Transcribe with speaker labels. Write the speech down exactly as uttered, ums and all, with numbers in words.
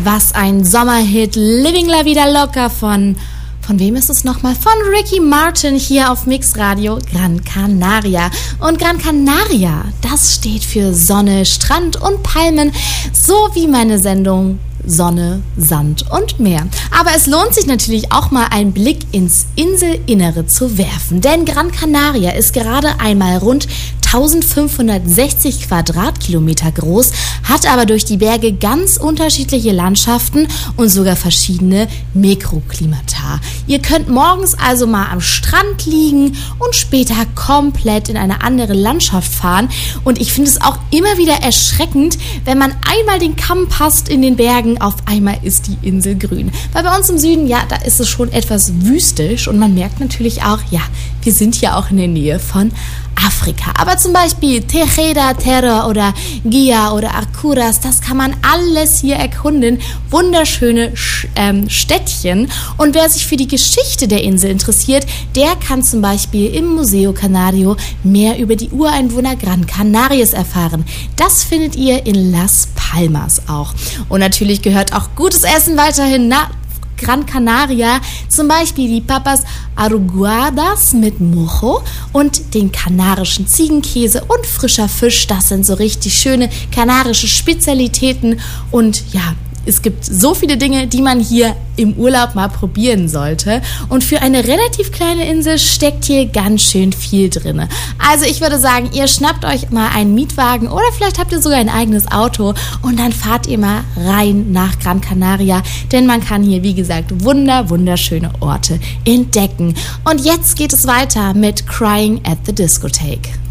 Speaker 1: was ein Sommerhit. Living La Vida Loca von, von wem ist es nochmal? Von Ricky Martin hier auf Mixradio Gran Canaria. Und Gran Canaria, das steht für Sonne, Strand und Palmen, so wie meine Sendung Sonne, Sand und Meer. Aber es lohnt sich natürlich auch mal einen Blick ins Inselinnere zu werfen, denn Gran Canaria ist gerade einmal rund eintausendfünfhundertsechzig Quadratkilometer groß, hat aber durch die Berge ganz unterschiedliche Landschaften und sogar verschiedene Mikroklimata. Ihr könnt morgens also mal am Strand liegen und später komplett in eine andere Landschaft fahren. Und ich finde es auch immer wieder erschreckend, wenn man einmal den Kamm passt in den Bergen, auf einmal ist die Insel grün. Weil bei uns im Süden, ja, da ist es schon etwas wüstisch und man merkt natürlich auch, ja, wir sind hier auch in der Nähe von Afrika. Aber zum Beispiel Tejeda, Terra oder Gia oder Arcuras, das kann man alles hier erkunden. Wunderschöne Sch- ähm, Städtchen. Und wer sich für die Geschichte der Insel interessiert, der kann zum Beispiel im Museo Canario mehr über die Ureinwohner Gran Canarias erfahren. Das findet ihr in Las Palmas auch. Und natürlich gehört auch gutes Essen weiterhin nach Gran Canaria, zum Beispiel die Papas Arrugadas mit Mojo und den kanarischen Ziegenkäse und frischer Fisch. Das sind so richtig schöne kanarische Spezialitäten und ja, es gibt so viele Dinge, die man hier im Urlaub mal probieren sollte. Und für eine relativ kleine Insel steckt hier ganz schön viel drin. Also ich würde sagen, ihr schnappt euch mal einen Mietwagen oder vielleicht habt ihr sogar ein eigenes Auto und dann fahrt ihr mal rein nach Gran Canaria, denn man kann hier, wie gesagt, wunder, wunderschöne Orte entdecken. Und jetzt geht es weiter mit Crying at the Discotheque.